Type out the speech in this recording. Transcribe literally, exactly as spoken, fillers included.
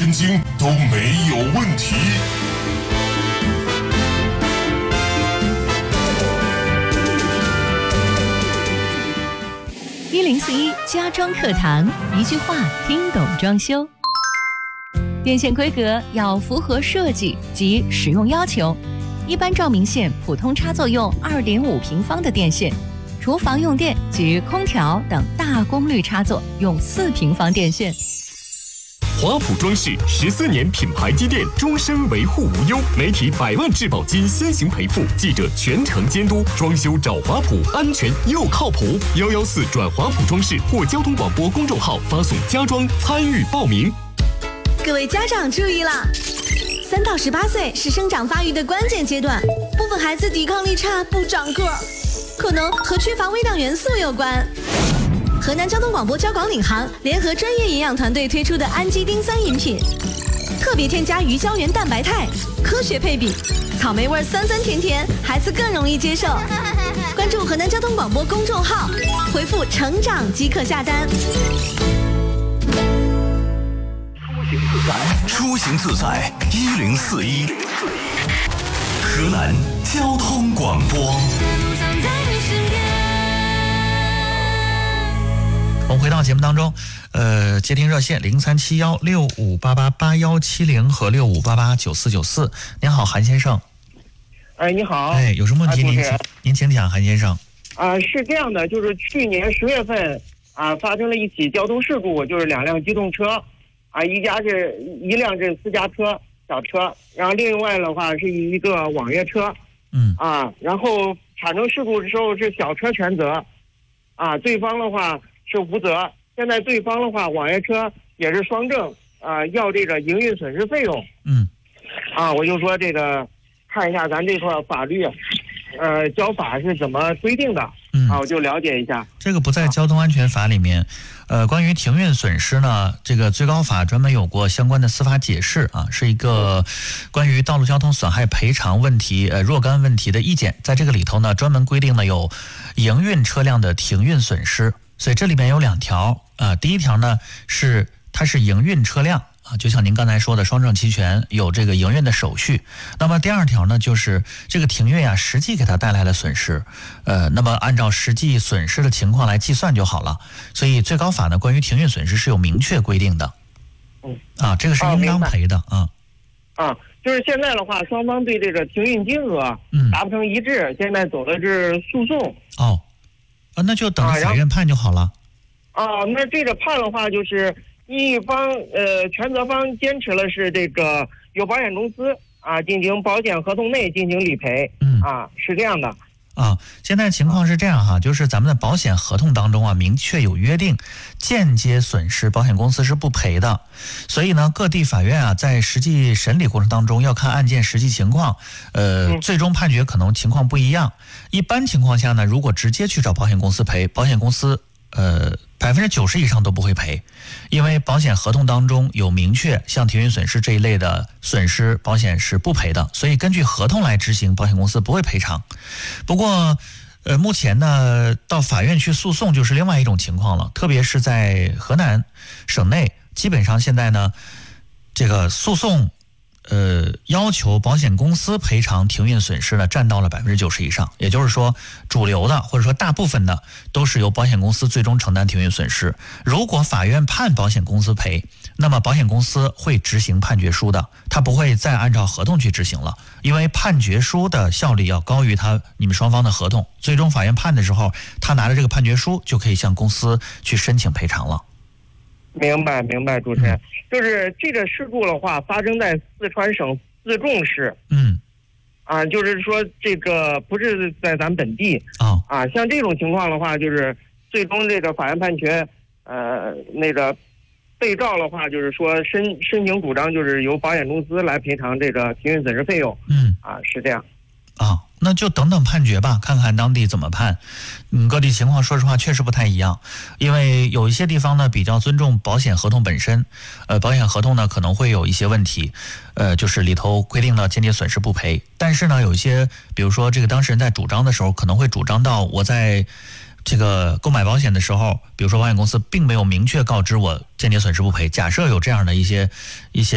神经都没有问题。 一零四一家装课堂，一句话听懂装修。电线规格要符合设计及使用要求，一般照明线普通插座用二点五平方的电线，厨房用电及空调等大功率插座用四平方电线。 华普装饰十四年品牌积淀，终身维护无忧，媒体百万质保金先行赔付，记者全程监督，装修找华普，安全又靠谱。幺幺四转华普装饰或交通广播公众号发送家装参与报名。 各位家长注意啦！三到十八岁是生长发育的关键阶段，部分孩子抵抗力差，不长个儿，可能和缺乏微量元素有关。河南交通广播交广领航联合专业营养团队推出的氨基丁三饮品，特别添加鱼胶原蛋白肽，科学配比，草莓味酸酸甜甜，孩子更容易接受。关注河南交通广播公众号，回复成长即可下单。 出行自在一零四一，河南交通广播。 我们回到节目当中，呃，接听热线零三七幺六五八八八幺七零和六五八八九四九四。您好，韩先生。 哎，你好。 哎，有什么问题您请、啊、您请讲，韩先生。 啊、呃，是这样的，就是去年十月份啊、呃，发生了一起交通事故，就是两辆机动车，啊，一家是一辆是私家车小车，然后另外的话是一个网约车。 嗯。啊， 然后产生事故的时候是小车全责，啊，对方的话是无责。现在对方的话，网约车也是双证，啊、呃，要这个营运损失费用。 嗯。 啊，我就说这个，看一下咱这块法律，呃，交法是怎么规定的？ 嗯。 啊，我就了解一下。 这个不在交通安全法里面。呃，关于停运损失呢，这个最高法专门有过相关的司法解释啊，是一个关于道路交通损害赔偿问题呃若干问题的意见，在这个里头呢，专门规定了有营运车辆的停运损失。所以这里面有两条啊、呃，第一条呢是它是营运车辆啊，就像您刚才说的双证齐全，有这个营运的手续。那么第二条呢，就是这个停运啊，实际给它带来了损失，呃，那么按照实际损失的情况来计算就好了。所以最高法呢，关于停运损失是有明确规定的。 嗯， 啊，这个是应当赔的啊。 啊，就是现在的话，双方对这个停运金额嗯达不成一致，嗯、现在走的是诉讼。 哦。啊，那就等法院判就好了。 哦、啊，那这个判的话，就是一方呃全责方坚持了是这个由保险公司啊进行保险合同内进行理赔。 嗯啊，是这样的。 啊，现在情况是这样哈，就是咱们的保险合同当中啊，明确有约定，间接损失保险公司是不赔的。所以呢，各地法院啊，在实际审理过程当中要看案件实际情况，呃， 嗯、 最终判决可能情况不一样。一般情况下呢，如果直接去找保险公司赔，保险公司呃百分之九十以上都不会赔，因为保险合同当中有明确像停运损失这一类的损失，保险是不赔的，所以根据合同来执行，保险公司不会赔偿。不过，呃，目前呢，到法院去诉讼就是另外一种情况了，特别是在河南省内，基本上现在呢，这个诉讼。呃，要求保险公司赔偿停运损失呢，占到了百分之九十以上。也就是说，主流的或者说大部分的都是由保险公司最终承担停运损失。如果法院判保险公司赔，那么保险公司会执行判决书的，他不会再按照合同去执行了，因为判决书的效力要高于他你们双方的合同。最终法院判的时候，他拿着这个判决书就可以向公司去申请赔偿了。 明白，明白，主持人，就是这个事故的话，发生在四川省自重市。 嗯， 啊，就是说这个不是在咱本地。 哦， 啊，像这种情况的话，就是最终这个法院判决，呃，那个被告的话，就是说申申请主张就是由保险公司来赔偿这个停运损失费用。 嗯， 啊，是这样。 啊，那就等等判决吧，看看当地怎么判。嗯，各地情况说实话确实不太一样，因为有一些地方呢比较尊重保险合同本身，呃，保险合同呢可能会有一些问题，呃，就是里头规定了间接损失不赔。但是呢，有一些，比如说这个当事人在主张的时候，可能会主张到我在这个购买保险的时候，比如说保险公司并没有明确告知我间接损失不赔。假设有这样的一些一些。